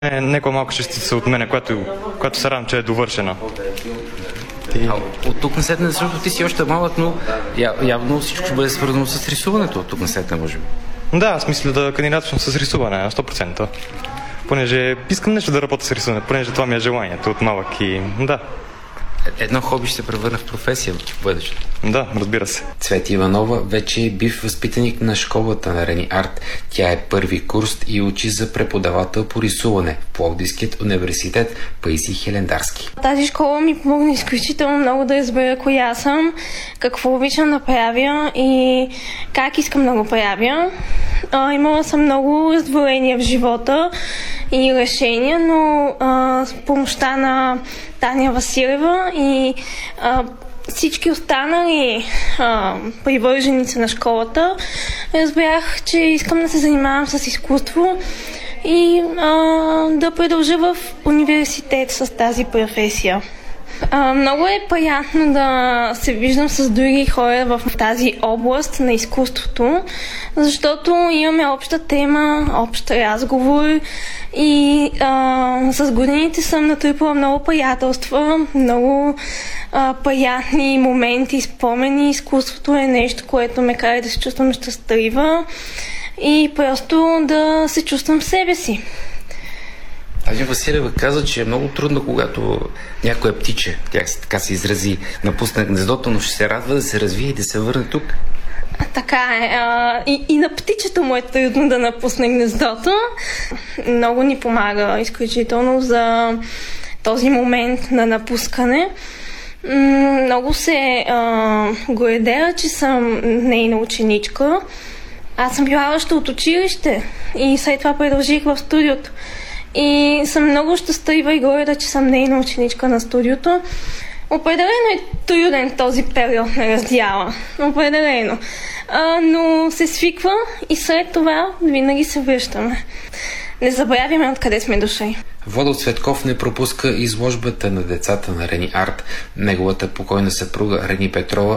Някоя малка частица от мене, която се радвам, че е довършена. От тук насетне, защото ти си още малък, но явно всичко ще бъде свързано с рисуването от тук насетне, може би. Да, аз мисля да кандидатствам с рисуване на 100%. Понеже искам нещо да работя с рисуване, понеже това ми е желанието от малък и да. Едно хоби ще се превърне в професия в бъдещето. Да, разбира се. Цвети Иванова вече е бив възпитаник на школата на Рени Арт. Тя е първи курс и учи за преподавател по рисуване в Пловдивският университет Паисий Хилендарски. Тази школа ми помогна изключително много да разбера коя съм, какво обичам да правя и как искам да го правя. Имала съм много раздвоения в живота и решения, но с помощта на Таня Василева и всички останали привърженици на школата разбрах, че искам да се занимавам с изкуство и да продължа в университет с тази професия. Много е приятно да се виждам с други хора в тази област на изкуството, защото имаме обща тема, общ разговор и с годините съм натрупала много приятелства, много приятни моменти, спомени. Изкуството е нещо, което ме кара да се чувствам щастлива и просто да се чувствам себе си. Таня Василева каза, че е много трудно, когато някое птиче, тя така се изрази, напусне гнездото, но ще се радва да се развие и да се върне тук. Така е. И на птичето му е трудно да напусне гнездото. Много ни помага изключително за този момент на напускане. Много се гордея, че съм нейна ученичка. Аз съм била още от училище и след това продължих в студиото. И съм много щастлива и горда, че съм нейна ученичка на студиото. Определено е труден този период на раздяла. Определено. Но се свиква и след това винаги се връщаме. Не забравяме откъде сме дошли. Владо Цветков не пропуска изложбата на децата на Рени Арт. Неговата покойна съпруга Рени Петрова